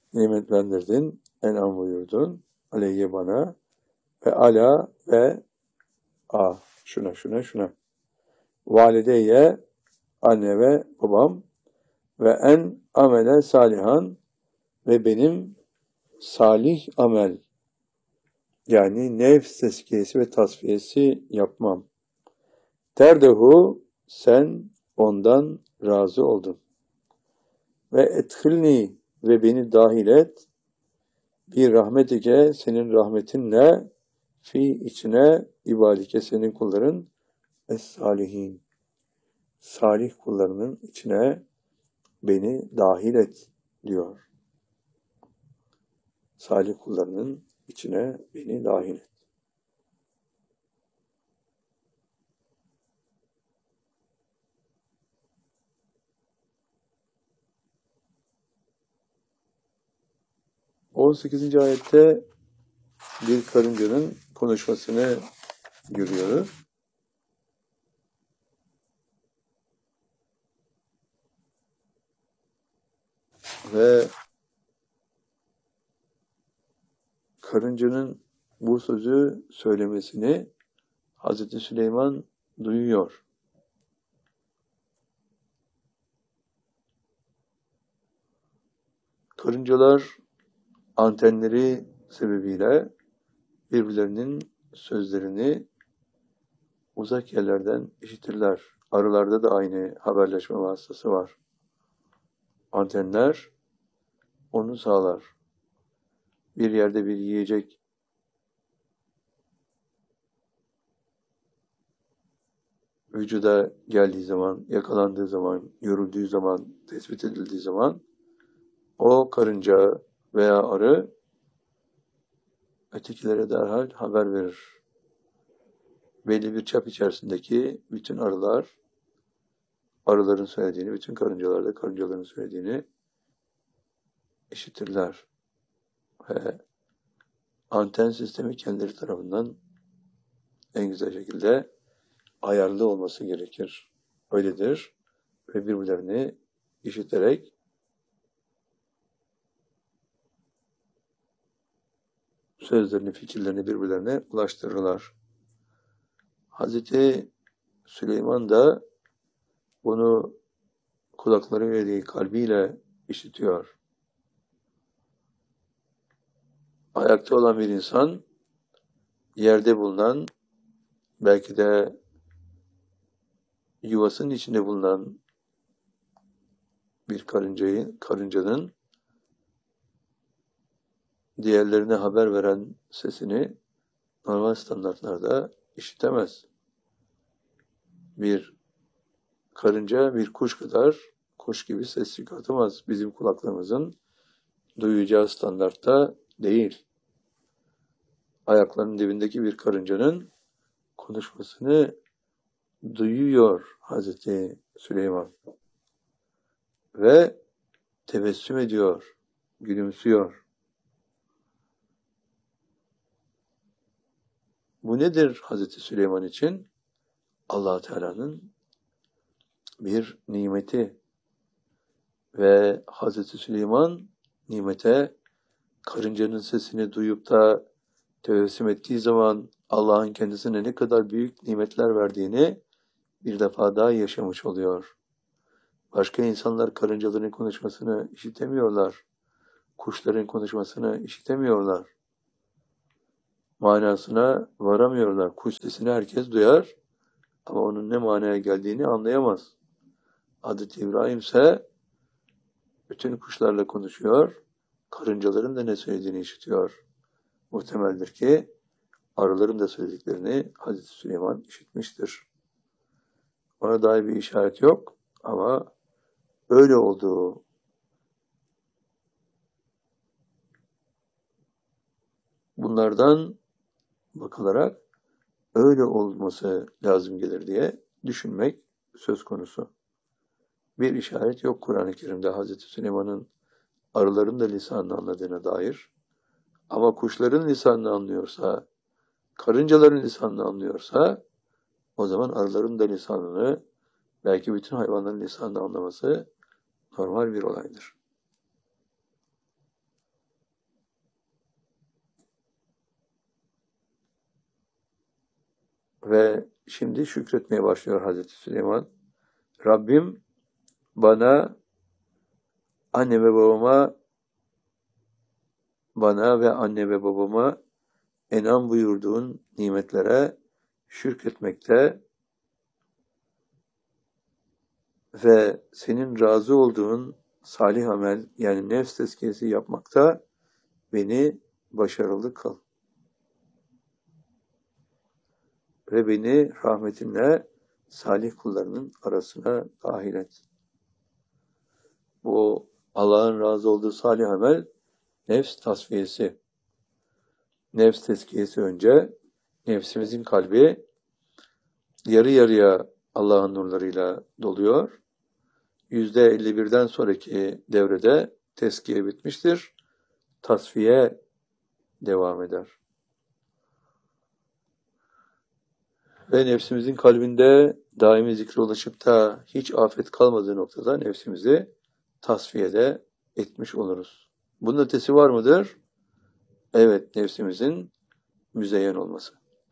nimetlendirdin, en'am buyurdun aleyye bana ve ala ve şuna valideye anne ve babam ve en amele salihan ve benim salih amel yani nefs tezkiyesi ve tasfiyesi yapmam. Terdehu sen ondan razı oldun. Ve etkhilni ve beni dahil et bir rahmetike senin rahmetinle fi içine ibadike senin kulların es-salihin salih kullarının içine beni dahil et diyor. Salih kullarının içine beni dahil et. On 18. ayette bir karıncanın konuşmasını görüyoruz. Ve karıncanın bu sözü söylemesini Hazreti Süleyman duyuyor. Karıncalar antenleri sebebiyle birbirlerinin sözlerini uzak yerlerden işitirler. Arılarda da aynı haberleşme vasıtası var. Antenler onu sağlar. Bir yerde bir yiyecek vücuda geldiği zaman, yakalandığı zaman, yorulduğu zaman, tespit edildiği zaman o karınca veya arı ötekilere derhal haber verir. Belli bir çap içerisindeki bütün arılar arıların söylediğini, bütün karıncalar da karıncaların söylediğini işitirler. Ve anten sistemi kendileri tarafından en güzel şekilde ayarlı olması gerekir. Öyledir. Ve birbirlerini işiterek sözlerini, fikirlerini birbirlerine ulaştırırlar. Hazreti Süleyman da bunu kulaklarıyla değil kalbiyle işitiyor. Ayakta olan bir insan yerde bulunan belki de yuvasının içinde bulunan bir karıncanın diğerlerine haber veren sesini normal standartlarda işitemez. Bir karınca bir kuş kadar kuş gibi ses çıkartamaz. Bizim kulaklarımızın duyacağı standartta değil. Ayaklarının dibindeki bir karıncanın konuşmasını duyuyor Hazreti Süleyman. Ve tebessüm ediyor, gülümsüyor. Bu nedir Hazreti Süleyman için? Allah Teala'nın bir nimeti ve Hazreti Süleyman nimete karıncanın sesini duyup da tebessüm ettiği zaman Allah'ın kendisine ne kadar büyük nimetler verdiğini bir defa daha yaşamış oluyor. Başka insanlar karıncaların konuşmasını işitemiyorlar. Kuşların konuşmasını işitemiyorlar. Manasına varamıyorlar. Kuş sesini herkes duyar ama onun ne manaya geldiğini anlayamaz. Hazreti İbrahim ise bütün kuşlarla konuşuyor, karıncaların da ne söylediğini işitiyor. Muhtemeldir ki arıların da söylediklerini Hazreti Süleyman işitmiştir. Ona dair bir işaret yok ama öyle olduğu bunlardan bakılarak öyle olması lazım gelir diye düşünmek söz konusu. Bir işaret yok Kur'an-ı Kerim'de Hazreti Süleyman'ın arıların da lisanını anladığına dair. Ama kuşların lisanını anlıyorsa, karıncaların lisanını anlıyorsa o zaman arıların da lisanını, belki bütün hayvanların lisanını anlaması normal bir olaydır. Ve şimdi şükretmeye başlıyor Hazreti Süleyman. Rabbim bana, anne ve babama, bana ve anne ve babama en'am buyurduğun nimetlere şükretmekte ve senin razı olduğun salih amel, yani nefs tezkiyesi yapmakta beni başarılı kıl. Ve beni rahmetinle salih kullarının arasına dahil et. Bu Allah'ın razı olduğu salih amel nefs tasfiyesi. Nefs tezkiyesi önce nefsimizin kalbi yarı yarıya Allah'ın nurlarıyla doluyor. %51'den sonraki devrede tezkiye bitmiştir. Tasfiye devam eder. Ve nefsimizin kalbinde daimi zikre ulaşıp da hiç afet kalmadığı noktada nefsimizi tasfiyede etmiş oluruz. Bunun ötesi var mıdır? Evet, nefsimizin müzeyyen olması.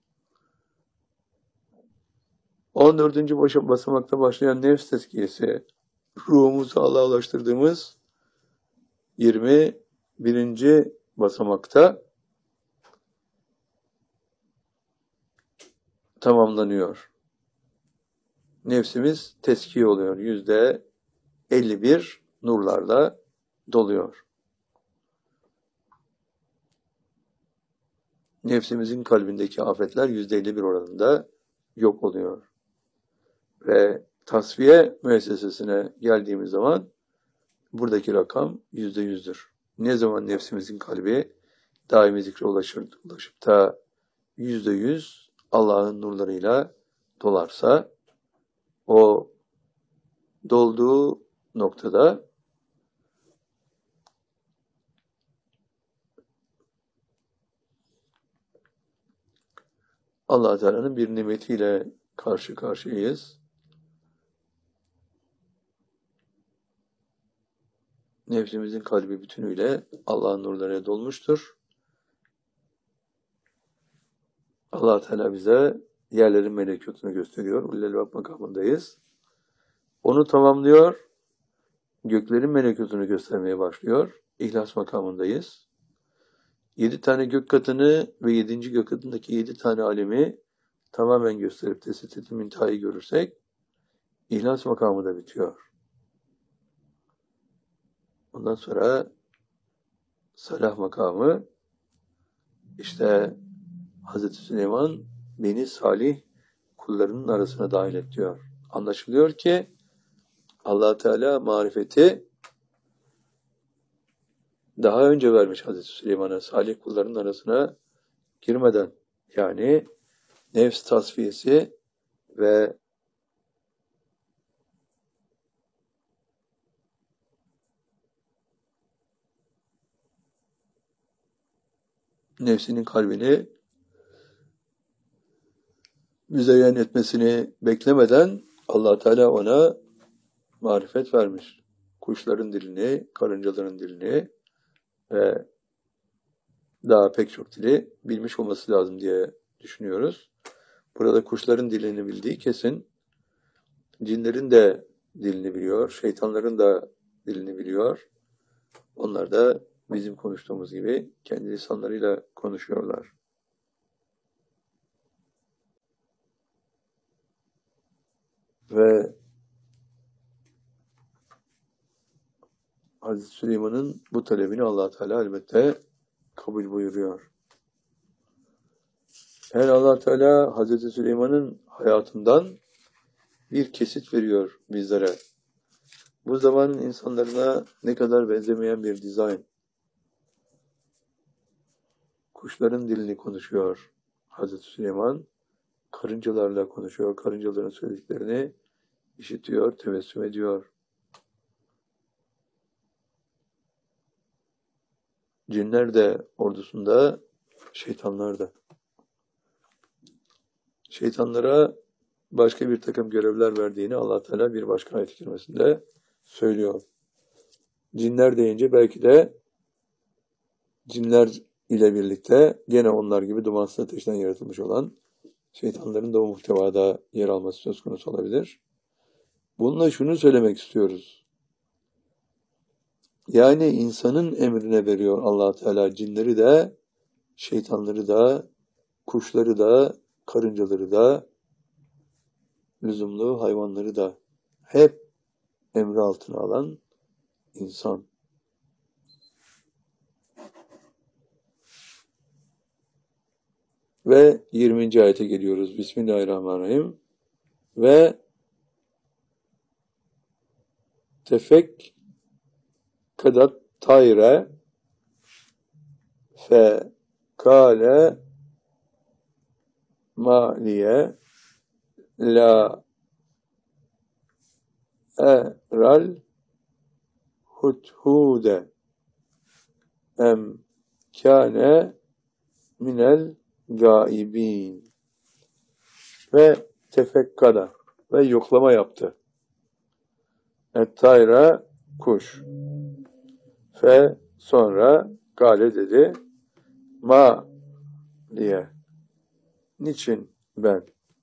14. basamakta başlayan nefs tezkiyesi, ruhumuzu Allah'a ulaştırdığımız 21. basamakta tamamlanıyor. Nefsimiz tezkiye oluyor. %51 nurlarla doluyor. Nefsimizin kalbindeki afetler %51 oranında yok oluyor. Ve tasfiye müessesesine geldiğimiz zaman buradaki rakam %100'dür. Ne zaman nefsimizin kalbi daimi zikre ulaşıp da %100 Allah'ın nurlarıyla dolarsa, o dolduğu noktada Allah Teala'nın bir nimetiyle karşı karşıyayız. Nefsimizin kalbi bütünüyle Allah'ın nurlarıyla dolmuştur. Allah Teala bize yerlerin melekutunu gösteriyor. Ulul-Albab makamındayız. Onu tamamlıyor. Göklerin melekutunu göstermeye başlıyor. İhlas makamındayız. 7 tane gök katını ve 7. gök katındaki 7 tane alemi tamamen gösterip de Sidret-i Münteha'yı görürsek İhlas makamı da bitiyor. Ondan sonra Salah makamı, işte Hazreti Süleyman beni salih kullarının arasına dahil et diyor. Anlaşılıyor ki Allah Teala marifeti daha önce vermiş Hazreti Süleyman'a, salih kullarının arasına girmeden. Yani nefs tasfiyesi ve nefsinin kalbini müzeyyen etmesini beklemeden Allah Teala ona marifet vermiş. Kuşların dilini, karıncaların dilini ve daha pek çok dili bilmiş olması lazım diye düşünüyoruz. Burada kuşların dilini bildiği kesin. Cinlerin de dilini biliyor, şeytanların da dilini biliyor. Onlar da bizim konuştuğumuz gibi kendi lisanlarıyla konuşuyorlar. Ve Hazreti Süleyman'ın bu talebini Allah Teala elbette kabul buyuruyor. Yani Allah Teala Hazreti Süleyman'ın hayatından bir kesit veriyor bizlere. Bu zamanın insanlarına ne kadar benzemeyen bir dizayn. Kuşların dilini konuşuyor Hazreti Süleyman. Karıncalarla konuşuyor. Karıncaların söylediklerini işitiyor, tebessüm ediyor. Cinler de ordusunda, şeytanlar da. Şeytanlara başka bir takım görevler verdiğini Allah Teala bir başka ayet-i kerimesinde söylüyor. Cinler deyince belki de cinler ile birlikte gene onlar gibi dumansız ateşten yaratılmış olan Şeytanların da o muhtevada yer alması söz konusu olabilir. Bununla şunu söylemek istiyoruz. Yani insanın emrine veriyor Allah Teala cinleri de, şeytanları da, kuşları da, karıncaları da, lüzumlu hayvanları da hep emri altına alan insan. Ve 20. ayete geliyoruz. Bismillahirrahmanirrahim. Ve tefek kadat tayre fe kâle maliye la eral hudhude em kâne minel gaibin. Ve tefekkada ve yoklama yaptı. Et-tayra kuş. Fe sonra gale dedi. Ma diye. Niçin ben?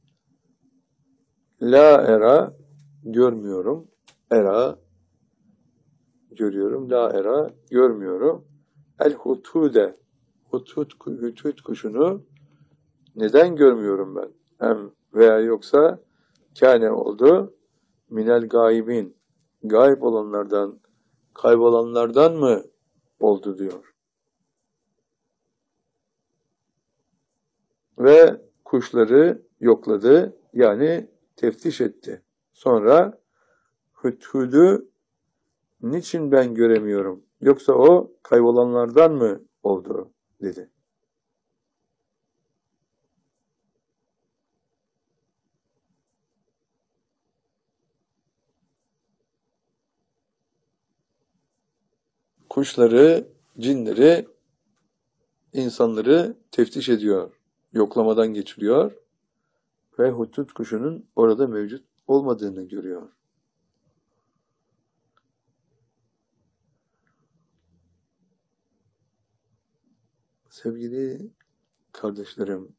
La era görmüyorum. Era görüyorum. La era görmüyorum. El hutude hutut kuşunu neden görmüyorum ben? Hem veya yoksa kâne oldu. Minel gaibin. Gayb olanlardan, kaybolanlardan mı oldu diyor. Ve kuşları yokladı. Yani teftiş etti. Sonra hüdhüdü niçin ben göremiyorum? Yoksa o kaybolanlardan mı oldu dedi. Kuşları, cinleri, insanları teftiş ediyor. Yoklamadan geçiriyor ve hudhud kuşunun orada mevcut olmadığını görüyor. Sevgili kardeşlerim,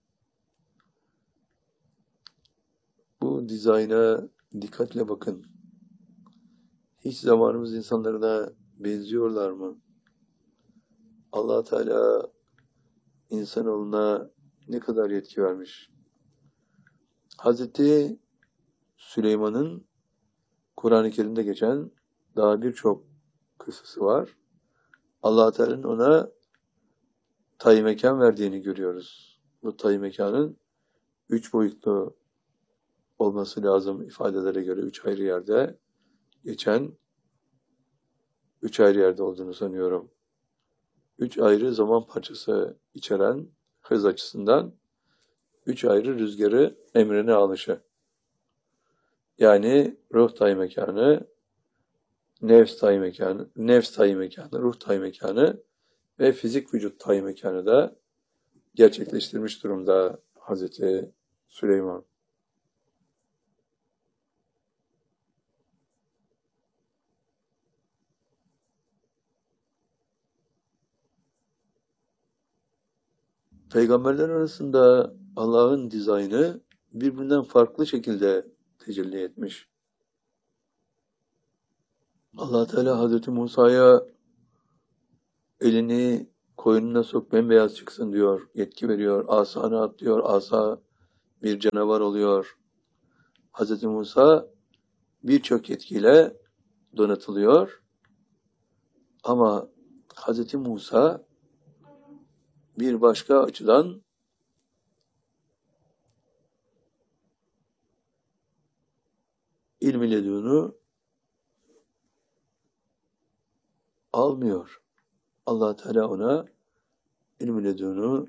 bu dizayna dikkatle bakın. Hiç zamanımız insanlarına benziyorlar mı? Allah Teala insanoğluna ne kadar yetki vermiş. Hazreti Süleyman'ın Kur'an-ı Kerim'de geçen daha birçok kıssası var. Allah Teala'nın ona tay mekan verdiğini görüyoruz. Bu tay mekanın 3 boyutlu olması lazım ifadelere göre 3 ayrı yerde geçen 3 ayrı yerde olduğunu sanıyorum. 3 ayrı zaman parçası içeren hız açısından 3 ayrı rüzgarı emrine alışı. Yani ruh tay mekanı, nefs tay mekanı, ruh tay mekanı ve fizik vücut tay mekanı da gerçekleştirmiş durumda Hazreti Süleyman. Peygamberler arasında Allah'ın dizaynı birbirinden farklı şekilde tecelli etmiş. Allah Teala Hazreti Musa'ya elini koynuna sok bembeyaz çıksın diyor, yetki veriyor, asanı at diyor, asa bir canavar oluyor. Hazreti Musa birçok yetkiyle donatılıyor ama Hazreti Musa bir başka açıdan ilm-i ledûnü almıyor. Allah Teala ona ilm-i ledûnü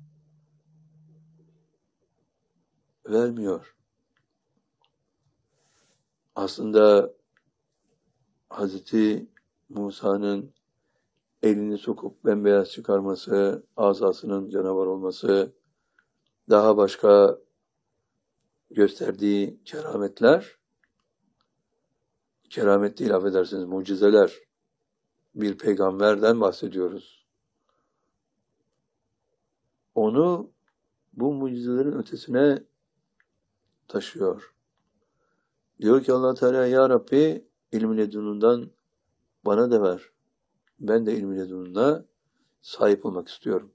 vermiyor. Aslında Hazreti Musa'nın elini sokup bembeyaz çıkarması, asasının canavar olması, daha başka gösterdiği kerametler, keramet değil affedersiniz, mucizeler, bir peygamberden bahsediyoruz. Onu bu mucizelerin ötesine taşıyor. Diyor ki Allah Teala, ya Rabbi ilmi ledunundan bana da ver. Ben de ilmi ledununa sahip olmak istiyorum.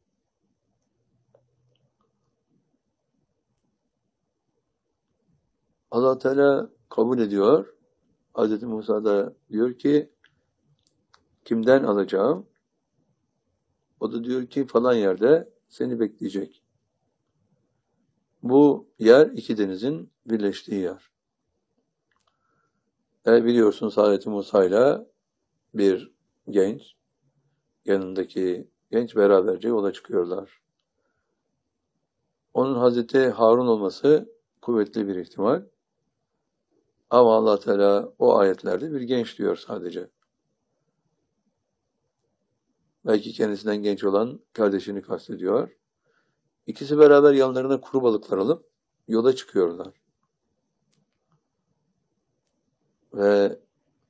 Allah Teala kabul ediyor. Hz. Musa da diyor ki kimden alacağım? O da diyor ki falan yerde seni bekleyecek. Bu yer iki denizin birleştiği yer. Biliyorsunuz Hz. Musa ile bir genç, yanındaki genç beraberce yola çıkıyorlar. Onun Hazreti Harun olması kuvvetli bir ihtimal. Ama Allah Teala o ayetlerde bir genç diyor sadece. Belki kendisinden genç olan kardeşini kastediyor. İkisi beraber yanlarına kuru balıklar alıp yola çıkıyorlar. Ve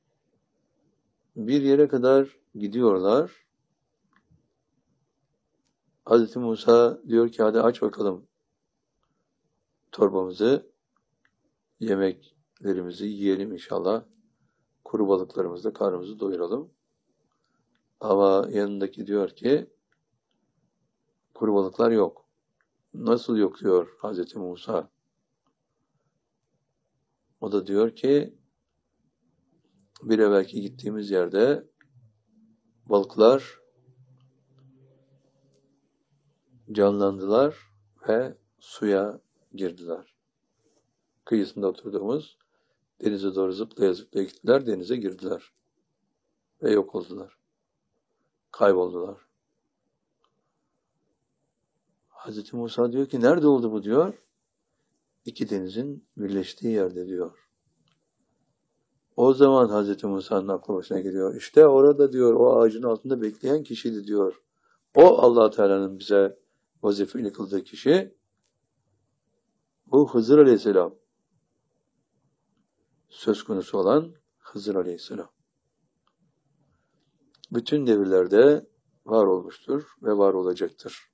bir yere kadar gidiyorlar. Hz. Musa diyor ki hadi aç bakalım torbamızı, yemeklerimizi yiyelim inşallah. Kuru balıklarımızla karnımızı doyuralım. Ama yanındaki diyor ki kuru balıklar yok. Nasıl yok diyor Hz. Musa. O da diyor ki bir evvelki gittiğimiz yerde balıklar canlandılar ve suya girdiler. Kıyısında oturduğumuz denize doğru zıplaya zıplaya gittiler, denize girdiler. Ve yok oldular. Kayboldular. Hz. Musa diyor ki nerede oldu bu diyor. İki denizin birleştiği yerde diyor. O zaman Hz. Musa'nın aklı başına geliyor. İşte orada diyor o ağacın altında bekleyen kişiydi diyor. O Allah Teala'nın bize vazifeli kıldığı kişi. Bu Hızır Aleyhisselam. Söz konusu olan Hızır Aleyhisselam. Bütün devirlerde var olmuştur ve var olacaktır.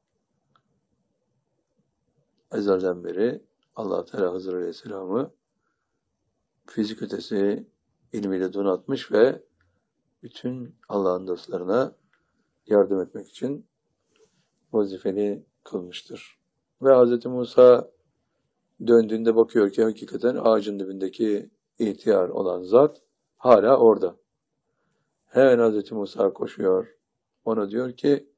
Ezelden beri Allah Teala Hızır Aleyhisselam'ı fizik ötesi ilmiyle donatmış ve bütün Allah'ın dostlarına yardım etmek için vazifeli kılmıştır. Ve Hz. Musa döndüğünde bakıyor ki hakikaten ağacın dibindeki ihtiyar olan zat hala orada. Hemen Hz. Musa koşuyor. Ona diyor ki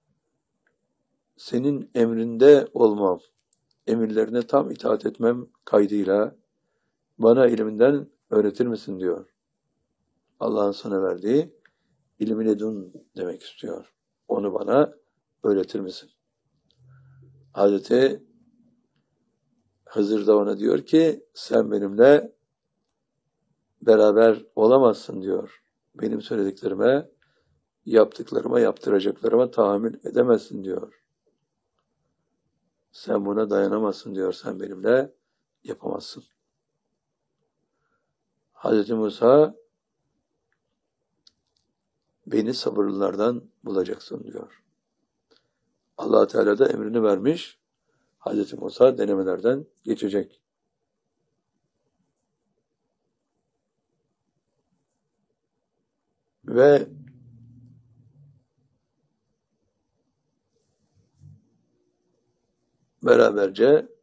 senin emrinde olmam, emirlerine tam itaat etmem kaydıyla bana ilminden öğretir misin diyor. Allah'ın sana verdiği ilmi ledun demek istiyor. Onu bana öğretir misin? Hazreti Hızır da ona diyor ki sen benimle beraber olamazsın diyor. Benim söylediklerime, yaptıklarıma, yaptıracaklarıma tahammül edemezsin diyor. Sen buna dayanamazsın diyor. Sen benimle yapamazsın. Hz. Musa beni sabırlılardan bulacaksın diyor. Allah Teala da emrini vermiş. Hz. Musa denemelerden geçecek. Ve beraberce